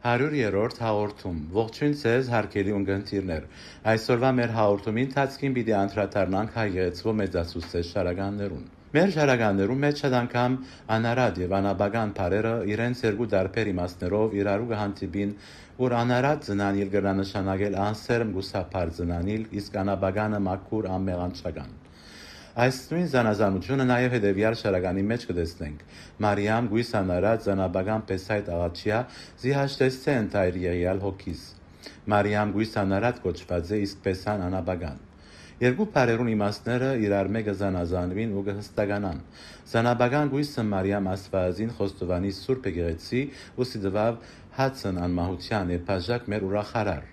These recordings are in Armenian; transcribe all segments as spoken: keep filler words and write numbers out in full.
հարյուրերորդ հաղորդում ողջույն ձեզ հարգելի ունկնդիրներ այսօրվա մեր հաղորդումի ընթացքին պիտի անդրադառնանք հայեցվո մեծացուցիչ շարականներուն մեր շարականներում մեջ շատ անգամ անարատ եւ անաբական բարերը իրենց երկու տարբեր իմաստներով իրարու կհանդիպին որ անարատ ծնանիլ կնշանակել անսերմ գուսափար ծնանիլ իսկ անաբականը մաքուր ամեղանչական Այս նույն զանազանությունը նաև հետևյալ շարականի մեջ կտեսնենք։ Մարիամ գույս անարած զանաբական պեսայտ աղաչյա զիհաշտեսցե ընտայր եղյալ հոգիս։ Մարիամ գույս անարած կոչված է իսկ պեսան անաբական։ Երկու բարերուն իմաստները իրար մեկը զանազանվին ու կհստականան։ Զանաբական գույսը Մարիամ Աստվածին խոստովանի Սուրբ Եկեղեցի ու սիդվավ հացն անմահության եւ բաժակ մեր ուրախարար։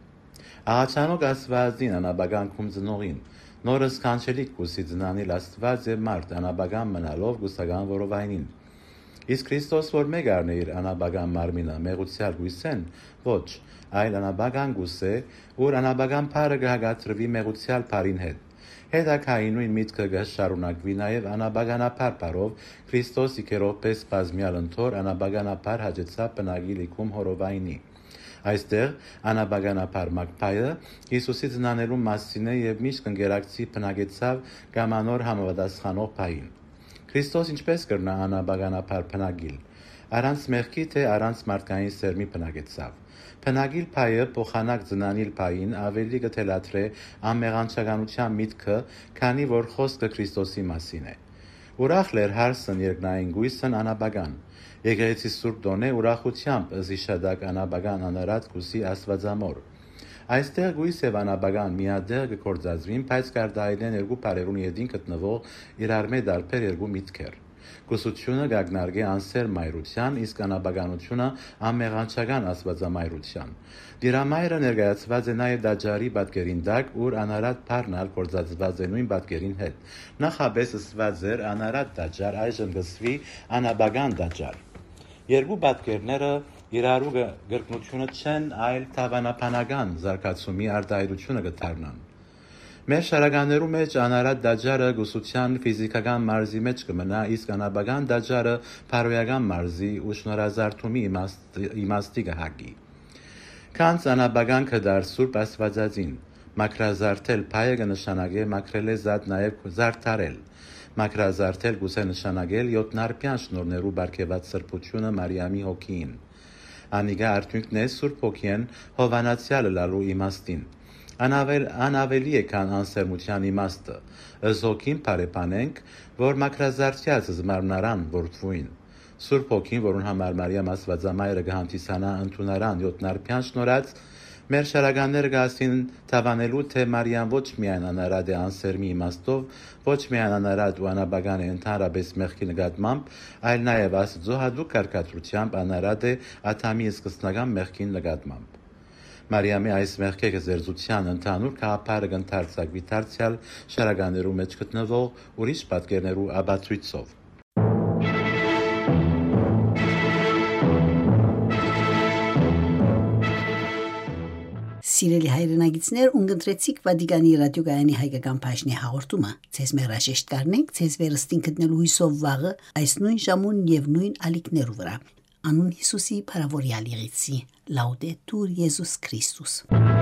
Աղաչանոք Աստվածին անաբական քում ծնողին Նորս կանչելիք կուսի ծնանիլ Աստված եւ մարդ անաբական մնալով գուսական որովայնին։ Իսկ Քրիստոս որ մեկ առնե իր անաբական մարմինը մեղուցյալ գույսեն, ոչ, այլ անաբական գուս է, որ անաբական բարը կհագատրվի մեղուցյալ բարին հետ։ Հետագային նույն միտքը կշարունակվի նաև անաբականապար բարով Քրիստոս իկերով պես բազմյալ ընթոր անաբականապար հաջեցա բնագի լիքում հորովայնի։ Այստեղ անաբականապար մակփայը Հիսուսի ծնանելու մասին է եւ միշտ կընկերակցի բնագեցավ կամանոր համապատասխանող փային։ Քրիստոս ինչպես կրնա անաբականապար բնագիլ։ Առանց մեղքի թե առանց մարդկային սերմի բնագեցավ։ Բնագիլ փայը փոխանակ ծնանիլ փային ավելի կթելաթրե ամեղանչականության միտքը, քանի որ խոսքը Քրիստոսի մասին է։ Ուրախ լեր հարսն երկնային գույսն անաբական։ Եկեղեցի Սուրբ Դոնե ուրախությամբ զիշադակ անաբական անարած գուսի Աստվածամոր։ Այստեղ գույս եւ անաբական միադեղ կգործածվին, բայց կարդայեն երկու բարերուն յետին գտնվող իրար մեջ դարբեր երկու միտքեր։ Գուսությունը գագնարգե անսեր մայրության, իսկ անաբականությունը ամեղանչական Աստվածամայրության։ Դիրամայրը ներկայացված է նաև դաջարի պատկերին դակ, ուր անարատ բառնալ գործածված է նույն պատկերին հետ։ Նախաբես ասված էր անարատ դաջար, այժմ գսվի անաբական դաջար։ Երկու պատկերները իրարու գրկնությունը չեն, այլ թավանաբանական զարգացումի արտահայտությունը կդառնան։ Մեր շարականներու մեջ անարատ դաջարը գուսության ֆիզիկական մարզի մեջ կմնա, իսկ անաբական դաջարը բարոյական մարզի ու շնորհազարդումի իմաստի կհագի։ Քանց անաբական կդար Սուրբ Աստվածածին, մակրազարդել փայը կնշանակե մակրել է զատ նաև զարդարել։ Մակրազարդել գուցե նշանակել յոթնարբյան շնորներու բարգեված սրբությունը Մարիամի հոգին։ Անիգա արդյունքն է Սուրբ Հոգին հովանացյալը լալու իմաստին։ Անավել անավելի է քան անսերմության իմաստը։ Ըզոքին բարեպանենք, որ մակրազարդյաց զմարմնարան որդվույն։ Սուրբ Հոգին, որուն համար Մարիամ Աստվածամայրը կհանդիսանա ընդունարան յոթնարբյան շնորած Մեր շարականները գասին թավանելու թե Մարիամ ոչ միայն անարատ է անսերմի իմաստով, ոչ միայն անարատ ու անաբական է ընդհանրապես մեղքի նկատմամբ, այլ նաև Աստծո հատուկ կարգադրությամբ անարատ է Ադամի սկզբնական մեղքին նկատմամբ։ Մարիամի այս մեղքի գերզության ընդհանուր գաղափարը կընդարձակվի դարձյալ շարականներու մեջ գտնվող ուրիշ պատկերներու աբացույցով։ Սիրելի հայրենագիտներ, ունգընտրեցիք Վատիկանի ռադիոգայանի հայկական բաժնի հաղորդումը։ Ձեզ մերաշեշտ կարնենք, ձեզ վերստին գտնելու հույսով վաղը այս նույն ժամուն եւ նույն ալիքներու վրա։ Անուն Հիսուսի փարավորյալ եղեցի։ Լաուդետուր Եզուս Քրիստոս։